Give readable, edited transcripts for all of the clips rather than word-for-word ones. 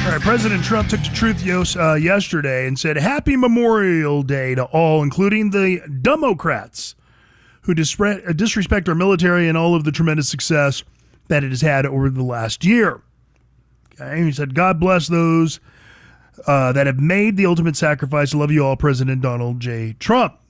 All right, President Trump took to Truth yesterday and said, Happy Memorial Day to all, including the Democrats who disrespect our military and all of the tremendous success that it has had over the last year. Okay, he said, God bless those that have made the ultimate sacrifice. I love you all, President Donald J. Trump.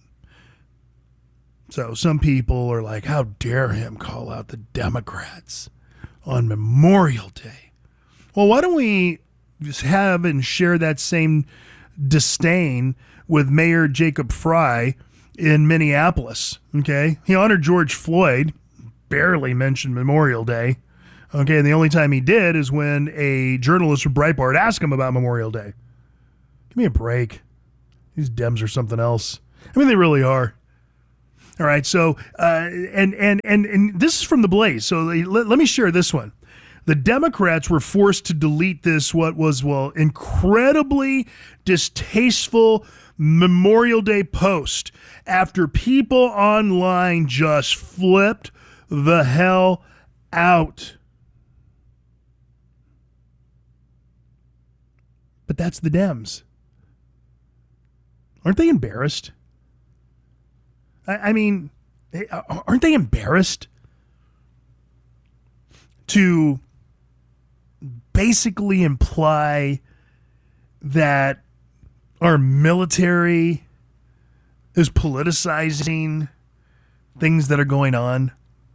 So some people are like, how dare him call out the Democrats on Memorial Day? Well, why don't we just have and share that same disdain with Mayor Jacob Frey in Minneapolis, okay? He honored George Floyd, barely mentioned Memorial Day, okay? And the only time he did is when a journalist from Breitbart asked him about Memorial Day. Give me a break. These Dems are something else. I mean, they really are. All right, so, and this is from The Blaze, so let me share this one. The Democrats were forced to delete this, what was, incredibly distasteful Memorial Day post after people online just flipped the hell out. But that's the Dems. Aren't they embarrassed? I mean, aren't they embarrassed to basically imply that our military is politicizing things that are going on?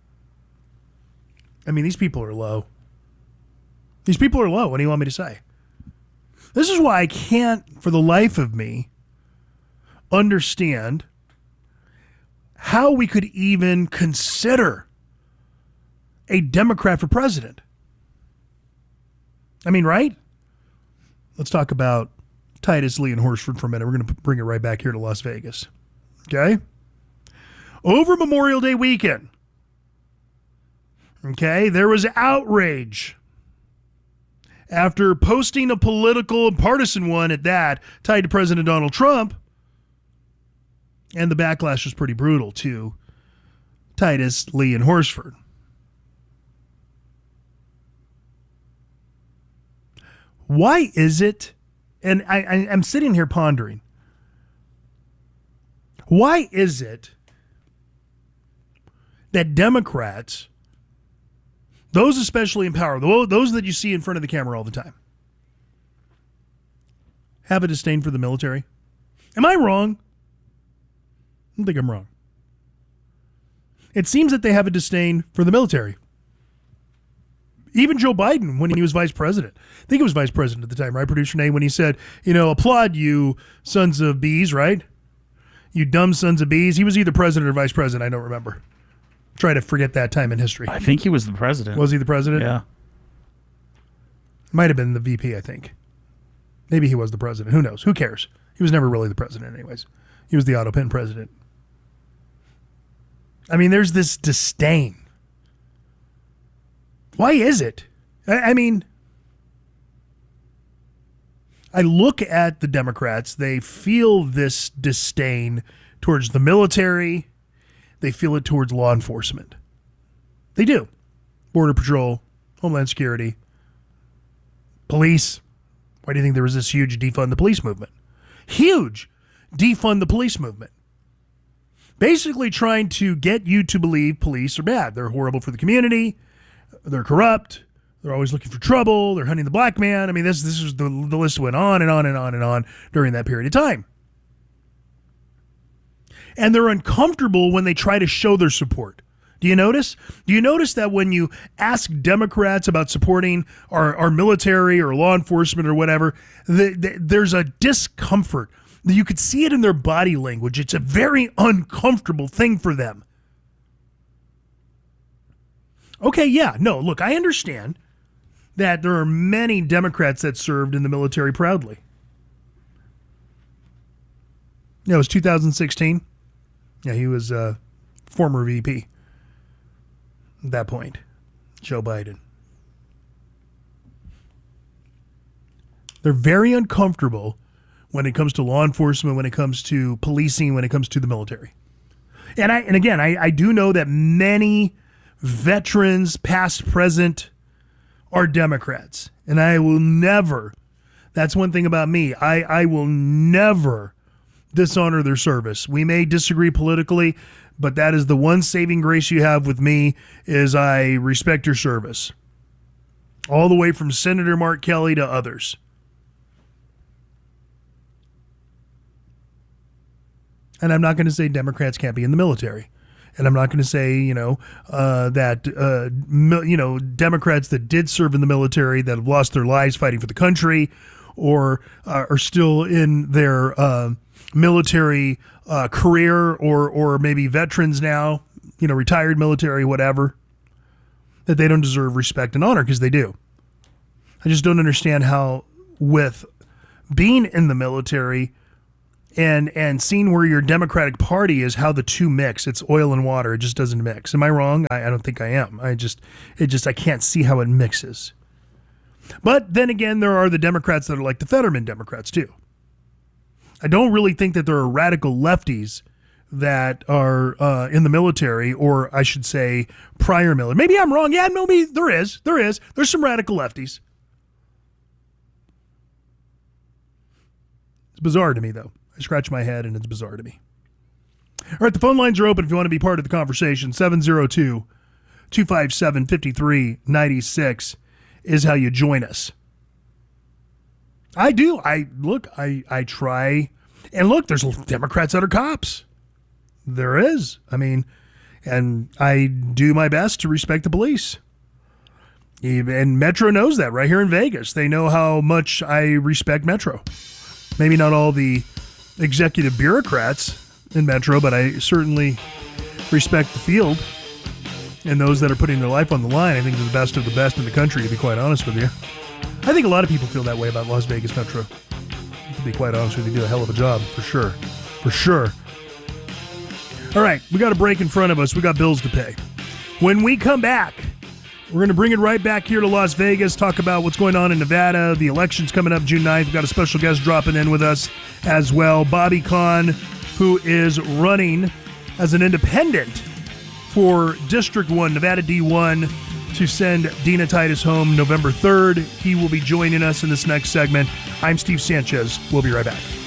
I mean, these people are low. These people are low. What do you want me to say? This is why I can't, for the life of me, understand how we could even consider a Democrat for president. I mean, right? Let's talk about Titus Lee and Horsford for a minute. We're going to bring it right back here to Las Vegas. Okay? Over Memorial Day weekend, okay, there was outrage after posting a political and partisan one at that tied to President Donald Trump. And the backlash was pretty brutal to Titus Lee and Horsford. Why is it, and I'm sitting here pondering, why is it that Democrats, those especially in power, those that you see in front of the camera all the time, have a disdain for the military? Am I wrong? I don't think I'm wrong. It seems that they have a disdain for the military. Even Joe Biden, when he was vice president. I think he was vice president at the time, right, Producer Nate? When he said, applaud you sons of bees, right? You dumb sons of bees. He was either president or vice president. I don't remember. Try to forget that time in history. I think he was the president. Was he the president? Yeah. Might have been the VP, I think. Maybe he was the president. Who knows? Who cares? He was never really the president anyways. He was the auto pen president. I mean, there's this disdain. Why is it? I mean, I look at the Democrats. They feel this disdain towards the military. They feel it towards law enforcement. They do. Border Patrol, Homeland Security, police. Why do you think there was this huge defund the police movement? Huge defund the police movement. Basically trying to get you to believe police are bad. They're horrible for the community. They're corrupt. They're always looking for trouble. They're hunting the black man. I mean, this is the list went on and on and on and on during that period of time. And they're uncomfortable when they try to show their support. Do you notice? Do you notice that when you ask Democrats about supporting our military or law enforcement or whatever, there's a discomfort. You could see it in their body language. It's a very uncomfortable thing for them. Okay, yeah, no, look, I understand that there are many Democrats that served in the military proudly. Yeah, it was 2016. Yeah, he was a former VP at that point, Joe Biden. They're very uncomfortable when it comes to law enforcement, when it comes to policing, when it comes to the military. And again, I do know that many veterans, past, present, are Democrats. And I will never That's one thing about me. I will never dishonor their service. We may disagree politically, but that is the one saving grace you have with me is I respect your service. All the way from Senator Mark Kelly to others. And I'm not going to say Democrats can't be in the military. And I'm not going to say, that Democrats that did serve in the military that have lost their lives fighting for the country or are still in their military career or maybe veterans now, retired military, whatever, that they don't deserve respect and honor, because they do. I just don't understand how, with being in the military and seeing where your Democratic Party is, how the two mix. It's oil and water. It just doesn't mix. Am I wrong? I don't think I am. I can't see how it mixes. But then again, there are the Democrats that are like the Fetterman Democrats too. I don't really think that there are radical lefties that are in the military, or I should say prior military. Maybe I'm wrong. Yeah, maybe there is. There's some radical lefties. It's bizarre to me, though. I scratch my head, and it's bizarre to me. All right, the phone lines are open if you want to be part of the conversation. 702-257-5396 is how you join us. I do. I try. And look, there's Democrats that are cops. There is. And I do my best to respect the police. And Metro knows that right here in Vegas. They know how much I respect Metro. Maybe not all the executive bureaucrats in Metro, but I certainly respect the field and those that are putting their life on the line. I think they're the best of the best in the country, to be quite honest with you. I think a lot of people feel that way about Las Vegas Metro. To be quite honest with you, they do a hell of a job, for sure. For sure. All right, we got a break in front of us. We got bills to pay. When we come back, we're going to bring it right back here to Las Vegas, talk about what's going on in Nevada. The election's coming up June 9th. We've got a special guest dropping in with us as well, Bobby Kahn, who is running as an independent for District 1, Nevada D1, to send Dina Titus home November 3rd. He will be joining us in this next segment. I'm Steve Sanchez. We'll be right back.